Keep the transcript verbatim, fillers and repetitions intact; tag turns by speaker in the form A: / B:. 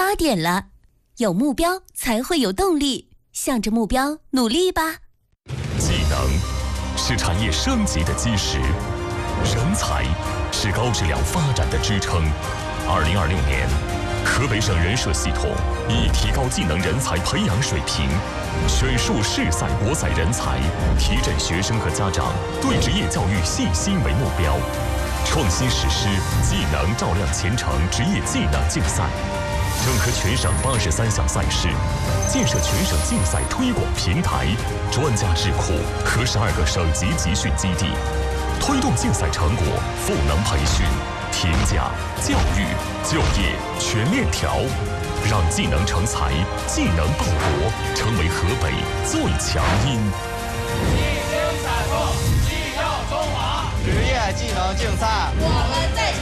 A: 八点了，有目标才会有动力，向着目标努力吧。
B: 技能是产业升级的基石，人才是高质量发展的支撑。二零二六年，河北省人社系统以提高技能人才培养水平，选树市赛国赛人才，提振学生和家长对职业教育信心为目标，创新实施技能照亮前程职业技能竞赛，整合全省八十三项赛事，建设全省竞赛推广平台、专家智库和十二个省级集训基地，推动竞赛成果赋能培训、评价、教育、就业全链条，让技能成才、技能报国成为河北最强音。
C: 技精彩后，技耀中华，职业技能竞赛，我们在。